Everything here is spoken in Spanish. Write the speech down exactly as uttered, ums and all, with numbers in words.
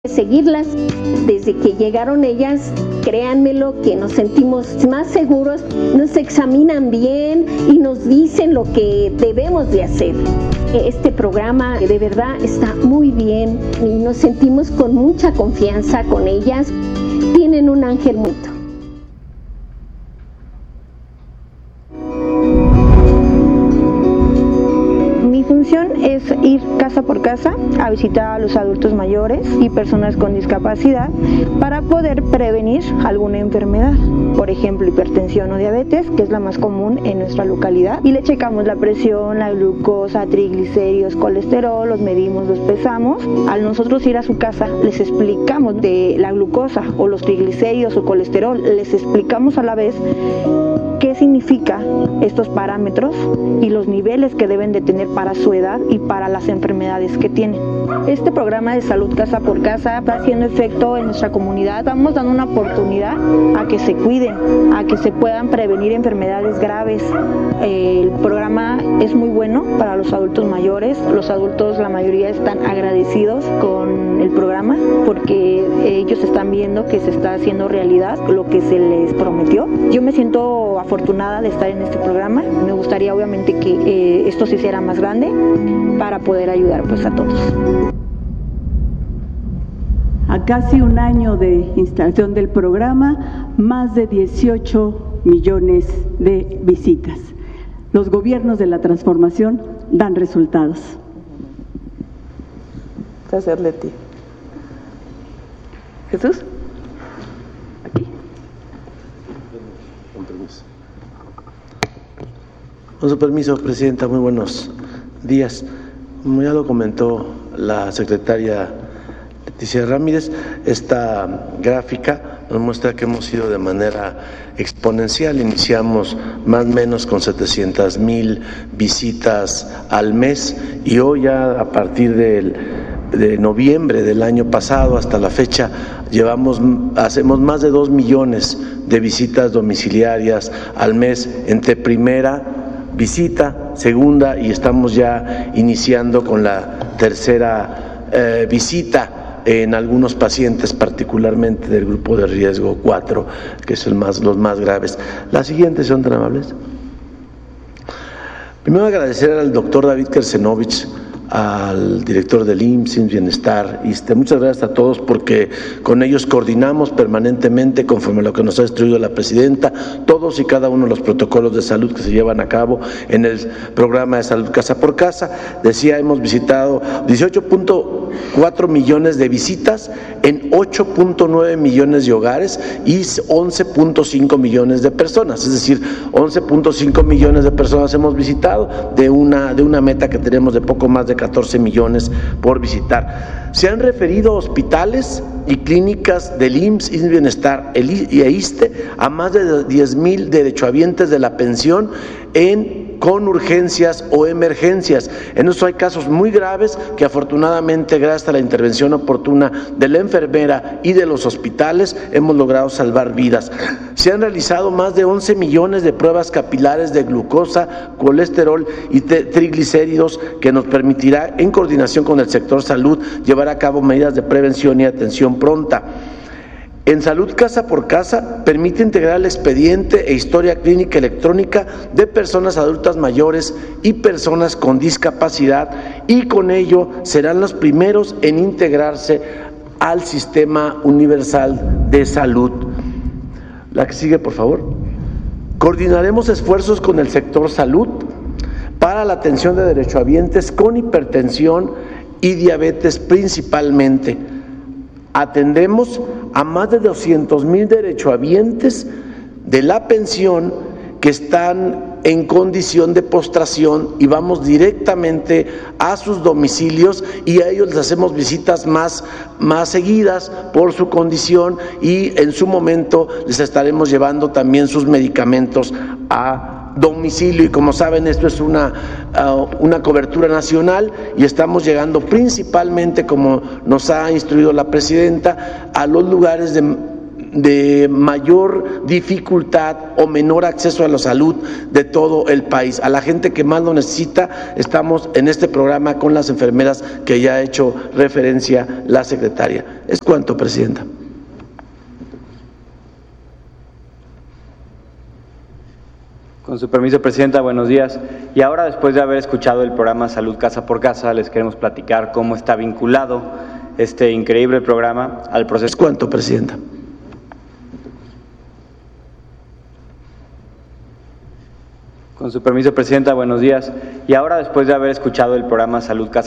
seguirlas. Desde que llegaron ellas, créanmelo que nos sentimos más seguros, nos examinan bien y nos dicen lo que debemos de hacer. Este programa de verdad está muy bien y nos sentimos con mucha confianza con ellas. Tienen un ángel muerto. Mi función es ir casa por casa a visitar a los adultos mayores y personas con discapacidad para poder prevenir alguna enfermedad, por ejemplo hipertensión o diabetes, que es la más común en nuestra localidad, y le checamos la presión, la glucosa, triglicéridos, colesterol, los medimos, los pesamos. Al nosotros ir a su casa les explicamos de la glucosa o los triglicéridos o colesterol, les explicamos a la vez qué significa estos parámetros y los niveles que deben de tener para su edad y para las enfermedades que tienen. Este programa de salud casa por casa está haciendo efecto en nuestra comunidad. Estamos dando una oportunidad a que se cuiden, a que se puedan prevenir enfermedades graves. El programa es muy bueno para los adultos mayores. Los adultos, la mayoría, están agradecidos con el programa porque ellos están viendo que se está haciendo realidad lo que se les prometió. Yo me siento afortunada de estar en este programa. Me gustaría obviamente que eh, esto se hiciera más grande para poder ayudar pues a todos. A casi un año de instalación del programa, más de dieciocho millones de visitas. Los gobiernos de la transformación dan resultados. Gracias, Leti. Jesús. Aquí. Con permiso. Con su permiso, Presidenta, muy buenos días. Como ya lo comentó la secretaria Leticia Ramírez, esta gráfica nos muestra que hemos ido de manera exponencial. Iniciamos más o menos con setecientas mil visitas al mes y hoy ya a partir del, de noviembre del año pasado hasta la fecha llevamos, hacemos más de dos millones de visitas domiciliarias al mes entre primera visita, segunda y estamos ya iniciando con la tercera eh, visita en algunos pacientes, particularmente del grupo de riesgo cuatro, que son más, los más graves. Las siguientes son tan amables. Primero agradecer al doctor David Kersenovich, al director del I M S S, Bienestar, y este, muchas gracias a todos porque con ellos coordinamos permanentemente conforme a lo que nos ha instruido la presidenta, todos y cada uno de los protocolos de salud que se llevan a cabo en el programa de salud casa por casa. Decía, hemos visitado dieciocho punto cuatro millones de visitas en ocho punto nueve millones de hogares y once punto cinco millones de personas, es decir, once punto cinco millones de personas hemos visitado de una, de una meta que tenemos de poco más de catorce millones por visitar. Se han referido hospitales y clínicas del I M S S, I M S S Bienestar y E ISSSTE a más de diez mil derechohabientes de la pensión en con urgencias o emergencias. En eso hay casos muy graves que afortunadamente gracias a la intervención oportuna de la enfermera y de los hospitales hemos logrado salvar vidas. Se han realizado más de once millones de pruebas capilares de glucosa, colesterol y triglicéridos que nos permitirá en coordinación con el sector salud llevar a cabo medidas de prevención y atención pronta. En Salud Casa por Casa permite integrar el expediente e historia clínica electrónica de personas adultas mayores y personas con discapacidad y con ello serán los primeros en integrarse al Sistema Universal de Salud. La que sigue, por favor. Coordinaremos esfuerzos con el sector salud para la atención de derechohabientes con hipertensión y diabetes principalmente. Atendemos a más de doscientos mil derechohabientes de la pensión que están en condición de postración y vamos directamente a sus domicilios y a ellos les hacemos visitas más, más seguidas por su condición y en su momento les estaremos llevando también sus medicamentos a domicilio y como saben esto es una, uh, una cobertura nacional y estamos llegando principalmente, como nos ha instruido la presidenta, a los lugares de de mayor dificultad o menor acceso a la salud de todo el país. A la gente que más lo necesita, estamos en este programa con las enfermeras que ya ha hecho referencia la secretaria. Es cuanto, Presidenta. Con su permiso, Presidenta, buenos días. Y ahora, después de haber escuchado el programa Salud Casa por Casa, les queremos platicar cómo está vinculado este increíble programa al proceso. Es cuanto, Presidenta. Con su permiso, Presidenta, buenos días. Y ahora, después de haber escuchado el programa Salud Casa